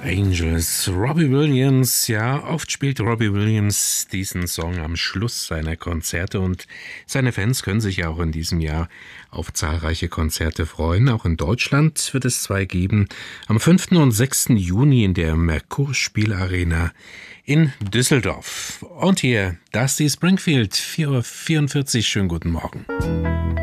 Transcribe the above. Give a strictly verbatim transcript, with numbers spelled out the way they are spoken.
Angels, Robbie Williams. Ja, oft spielt Robbie Williams diesen Song am Schluss seiner Konzerte und seine Fans können sich ja auch in diesem Jahr auf zahlreiche Konzerte freuen. Auch in Deutschland wird es zwei geben. Am fünften und sechsten Juni in der Merkur-Spielarena in Düsseldorf. Und hier Dusty Springfield, vier Uhr vierundvierzig. Schönen guten Morgen.